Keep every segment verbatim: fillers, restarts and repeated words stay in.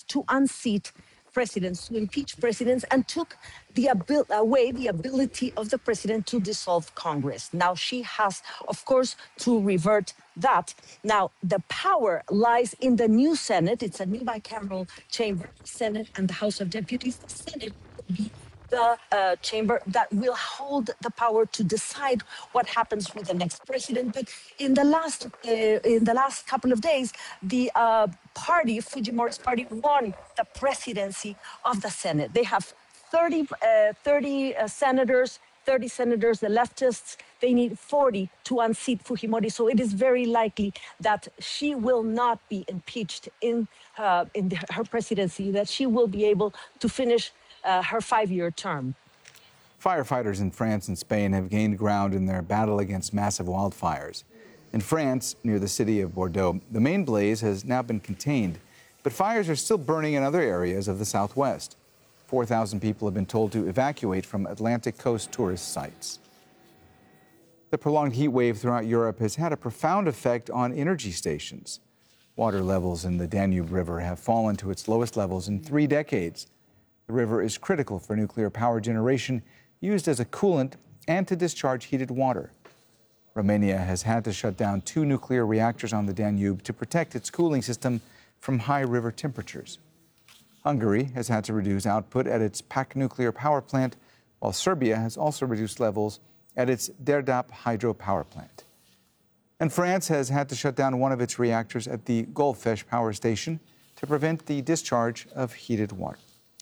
to unseat presidents, to impeach presidents, and took the abil- away the ability of the president to dissolve Congress. Now she has, of course, to revert that. Now the power lies in the new Senate. It's a new bicameral chamber, Senate and the House of Deputies. The Senate will be the uh, chamber that will hold the power to decide what happens with the next president. But in the last uh, in the last couple of days, the uh, party, Fujimori's party, won the presidency of the Senate. They have thirty, uh, thirty uh, senators, thirty senators, the leftists. They need forty to unseat Fujimori. So it is very likely that she will not be impeached in uh, in the, her presidency. That she will be able to finish Uh, her five-year term. Firefighters in France and Spain have gained ground in their battle against massive wildfires. In France, near the city of Bordeaux, the main blaze has now been contained, but fires are still burning in other areas of the southwest. four thousand people have been told to evacuate from Atlantic coast tourist sites. The prolonged heat wave throughout Europe has had a profound effect on energy stations. Water levels in the Danube River have fallen to its lowest levels in three decades. The river is critical for nuclear power generation, used as a coolant and to discharge heated water. Romania has had to shut down two nuclear reactors on the Danube to protect its cooling system from high river temperatures. Hungary has had to reduce output at its Pac nuclear power plant, while Serbia has also reduced levels at its Derdap hydropower plant. And France has had to shut down one of its reactors at the Golfesh power station to prevent the discharge of heated water.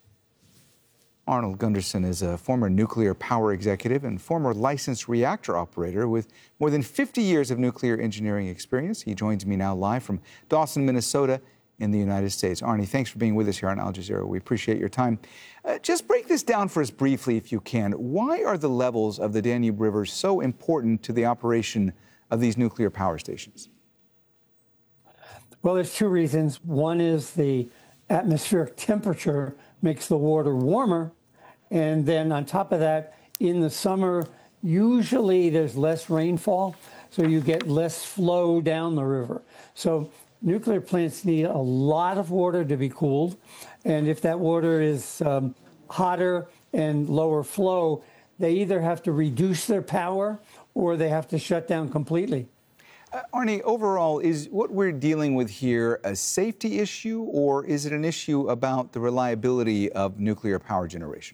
Arnold Gundersen is a former nuclear power executive and former licensed reactor operator with more than fifty years of nuclear engineering experience. He joins me now live from Dawson, Minnesota in the United States. Arnie, thanks for being with us here on Al Jazeera. We appreciate your time. Uh, just break this down for us briefly, if you can. Why are the levels of the Danube River so important to the operation of these nuclear power stations? Well, there's two reasons. One is the atmospheric temperature makes the water warmer. And then on top of that, in the summer, usually there's less rainfall, so you get less flow down the river. So nuclear plants need a lot of water to be cooled. And if that water is um, hotter and lower flow, they either have to reduce their power or they have to shut down completely. Uh, Arnie, overall, is what we're dealing with here a safety issue, or is it an issue about the reliability of nuclear power generation?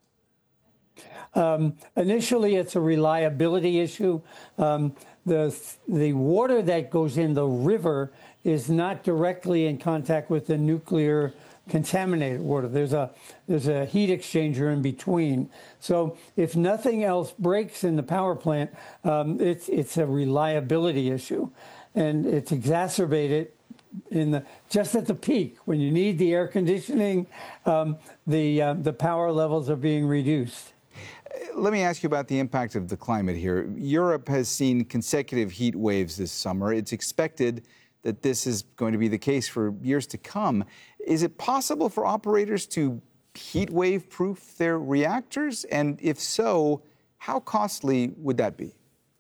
Um, initially, it's a reliability issue. Um, the the water that goes in the river is not directly in contact with the nuclear contaminated water. There's a there's a heat exchanger in between. So if nothing else breaks in the power plant, um, it's it's a reliability issue, and it's exacerbated in the just at the peak when you need the air conditioning. Um, the uh, the power levels are being reduced. Let me ask you about the impact of the climate here. Europe has seen consecutive heat waves this summer. It's expected that this is going to be the case for years to come. Is it possible for operators to heat wave proof their reactors? And if so, how costly would that be?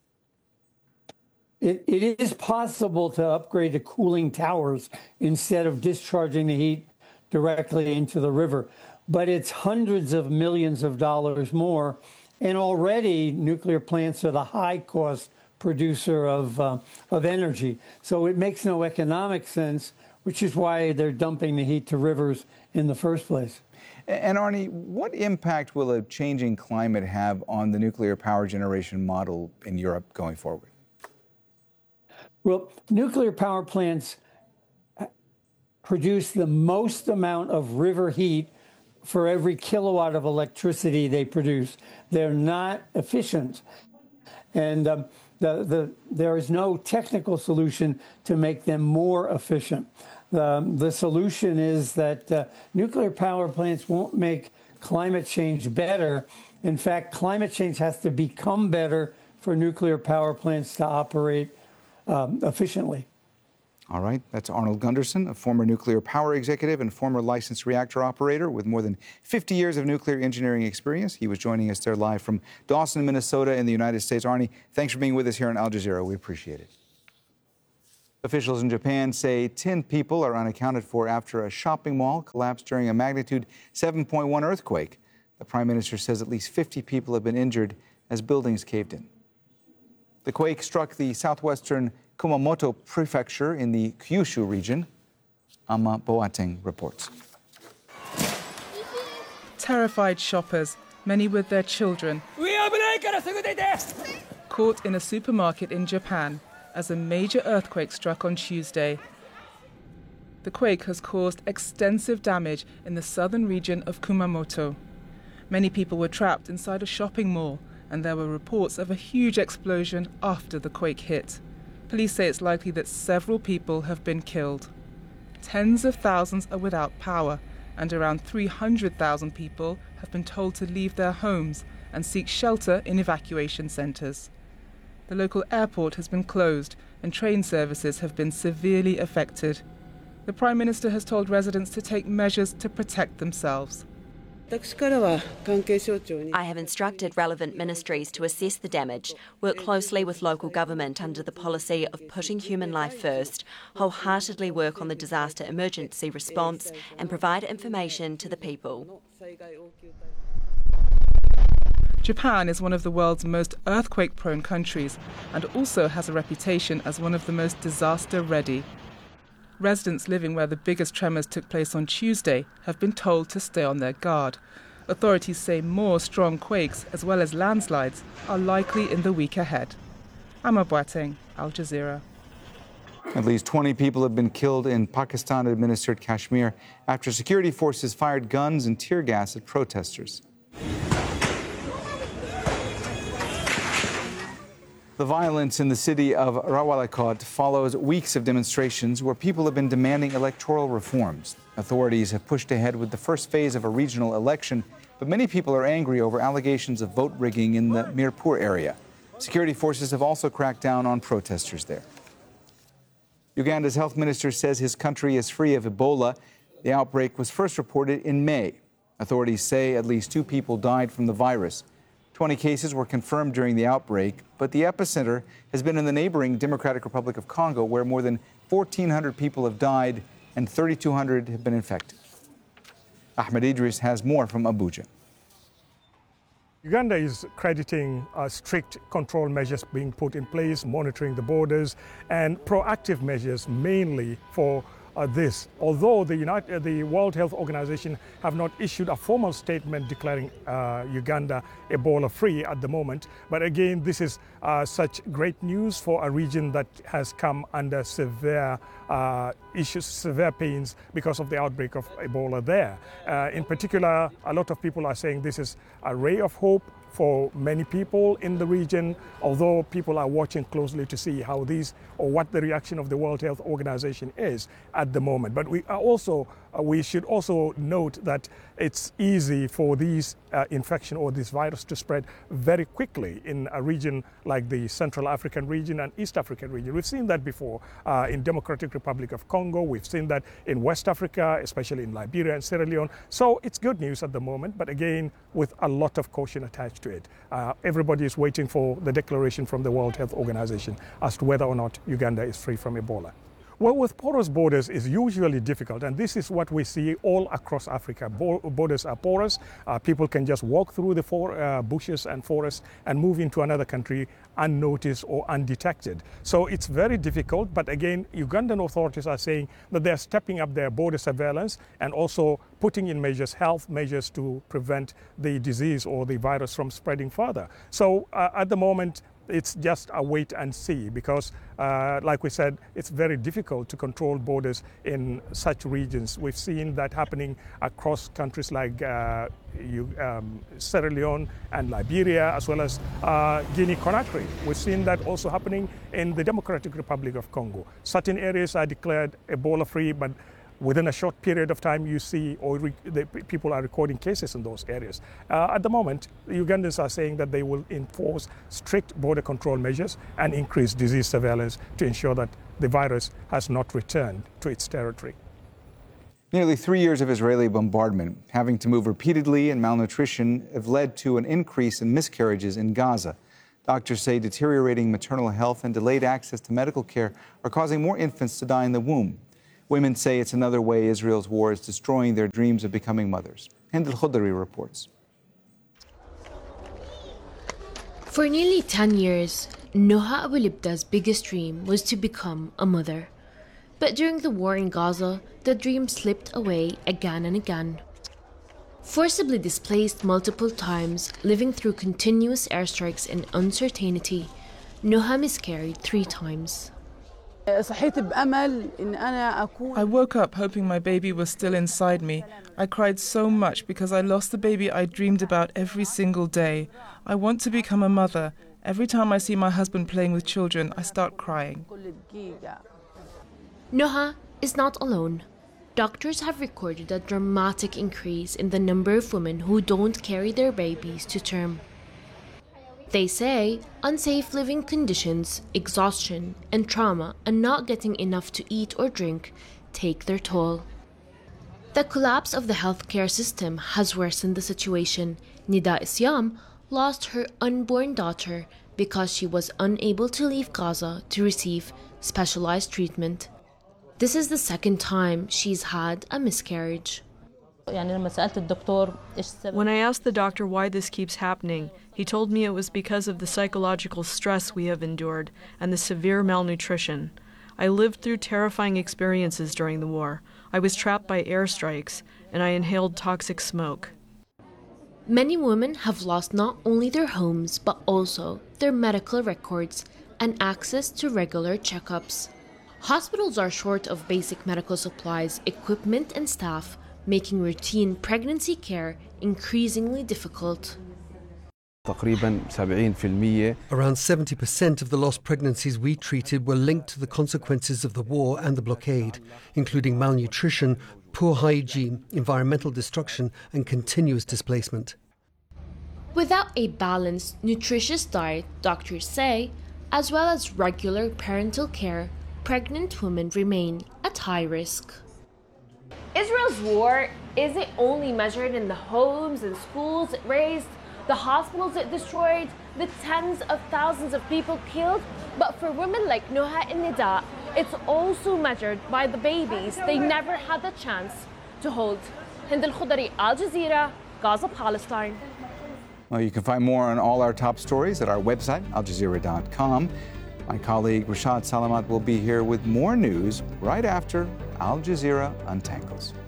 It, it is possible to upgrade to cooling towers instead of discharging the heat directly into the river. But it's hundreds of millions of dollars more. And already nuclear plants are the high cost producer of, uh, of energy. So it makes no economic sense, which is why they're dumping the heat to rivers in the first place. And Arnie, what impact will a changing climate have on the nuclear power generation model in Europe going forward? Well, nuclear power plants produce the most amount of river heat for every kilowatt of electricity they produce. They're not efficient. And um, the, the, there is no technical solution to make them more efficient. Um, the solution is that uh, nuclear power plants won't make climate change better. In fact, climate change has to become better for nuclear power plants to operate um, efficiently. All right, that's Arnold Gundersen, a former nuclear power executive and former licensed reactor operator with more than fifty years of nuclear engineering experience. He was joining us there live from Dawson, Minnesota in the United States. Arnie, thanks for being with us here on Al Jazeera. We appreciate it. Officials in Japan say ten people are unaccounted for after a shopping mall collapsed during a magnitude seven point one earthquake. The Prime Minister says at least fifty people have been injured as buildings caved in. The quake struck the southwestern Kumamoto prefecture in the Kyushu region. Ama Boateng reports. Terrified shoppers, many with their children, caught in a supermarket in Japan as a major earthquake struck on Tuesday. The quake has caused extensive damage in the southern region of Kumamoto. Many people were trapped inside a shopping mall, and there were reports of a huge explosion after the quake hit. Police say it's likely that several people have been killed. Tens of thousands are without power, and around three hundred thousand people have been told to leave their homes and seek shelter in evacuation centres. The local airport has been closed and train services have been severely affected. The Prime Minister has told residents to take measures to protect themselves. I have instructed relevant ministries to assess the damage, work closely with local government under the policy of putting human life first, wholeheartedly work on the disaster emergency response and provide information to the people. Japan is one of the world's most earthquake-prone countries and also has a reputation as one of the most disaster-ready. Residents living where the biggest tremors took place on Tuesday have been told to stay on their guard. Authorities say more strong quakes, as well as landslides, are likely in the week ahead. Ama Boateng, Al Jazeera. At least twenty people have been killed in Pakistan-administered Kashmir after security forces fired guns and tear gas at protesters. The violence in the city of Rawalakot follows weeks of demonstrations where people have been demanding electoral reforms. Authorities have pushed ahead with the first phase of a regional election, but many people are angry over allegations of vote rigging in the Mirpur area. Security forces have also cracked down on protesters there. Uganda's health minister says his country is free of Ebola. The outbreak was first reported in May. Authorities say at least two people died from the virus. twenty cases were confirmed during the outbreak, but the epicenter has been in the neighboring Democratic Republic of Congo, where more than fourteen hundred people have died and thirty-two hundred have been infected. Ahmed Idris has more from Abuja. Uganda is crediting uh, strict control measures being put in place, monitoring the borders, and proactive measures mainly for Uh, this, although the, United, uh, the World Health Organization have not issued a formal statement declaring uh, Uganda Ebola-free at the moment. But again, this is uh, such great news for a region that has come under severe uh, issues, severe pains because of the outbreak of Ebola there. Uh, in particular, a lot of people are saying this is a ray of hope for many people in the region, although people are watching closely to see how these or what the reaction of the World Health Organization is at the moment. But we are also uh, we should also note that it's easy for these uh, infection or this virus to spread very quickly in a region like the Central African region and East African region. We've seen that before uh, in Democratic Republic of Congo. We've seen that in West Africa, especially in Liberia and Sierra Leone. So it's good news at the moment, but again, with a lot of caution attached to it. Uh, everybody is waiting for the declaration from the World Health Organization as to whether or not Uganda is free from Ebola. Well, with porous borders is usually difficult, and this is what we see all across Africa. Bo borders are porous. Uh, people can just walk through the for uh, bushes and forests and move into another country unnoticed or undetected. So it's very difficult, but again, Ugandan authorities are saying that they're stepping up their border surveillance and also putting in measures, health measures to prevent the disease or the virus from spreading further. So uh, at the moment, it's just a wait and see because, uh, like we said, it's very difficult to control borders in such regions. We've seen that happening across countries like uh, you, um, Sierra Leone and Liberia, as well as uh, Guinea-Conakry. We've seen that also happening in the Democratic Republic of Congo. Certain areas are declared Ebola-free, but within a short period of time, you see, or re the people are recording cases in those areas. Uh, at the moment, the Ugandans are saying that they will enforce strict border control measures and increase disease surveillance to ensure that the virus has not returned to its territory. Nearly three years of Israeli bombardment, having to move repeatedly, and malnutrition have led to an increase in miscarriages in Gaza. Doctors say deteriorating maternal health and delayed access to medical care are causing more infants to die in the womb. Women say it's another way Israel's war is destroying their dreams of becoming mothers. Hind al-Khudri reports. For nearly ten years, Noha Abu-Libda's biggest dream was to become a mother. But during the war in Gaza, the dream slipped away again and again. Forcibly displaced multiple times, living through continuous airstrikes and uncertainty, Noha miscarried three times. I woke up hoping my baby was still inside me. I cried so much because I lost the baby I dreamed about every single day. I want to become a mother. Every time I see my husband playing with children, I start crying. Noha is not alone. Doctors have recorded a dramatic increase in the number of women who don't carry their babies to term. They say unsafe living conditions, exhaustion, and trauma, and not getting enough to eat or drink take their toll. The collapse of the healthcare system has worsened the situation. Nida Isyam lost her unborn daughter because she was unable to leave Gaza to receive specialized treatment. This is the second time she's had a miscarriage. When I asked the doctor why this keeps happening, he told me it was because of the psychological stress we have endured and the severe malnutrition. I lived through terrifying experiences during the war. I was trapped by airstrikes, and I inhaled toxic smoke. Many women have lost not only their homes, but also their medical records and access to regular checkups. Hospitals are short of basic medical supplies, equipment, and staff, making routine pregnancy care increasingly difficult. Around seventy percent of the lost pregnancies we treated were linked to the consequences of the war and the blockade, including malnutrition, poor hygiene, environmental destruction, and continuous displacement. Without a balanced, nutritious diet, doctors say, as well as regular parental care, pregnant women remain at high risk. Israel's war isn't only measured in the homes and schools it razed, the hospitals it destroyed, the tens of thousands of people killed, but for women like Noha and Nida, it's also measured by the babies they never had the chance to hold. Hind al-Khudri, Al Jazeera, Gaza, Palestine. Well, you can find more on all our top stories at our website, al jazeera dot com. My colleague Rashad Salamat will be here with more news right after Al Jazeera Untangles.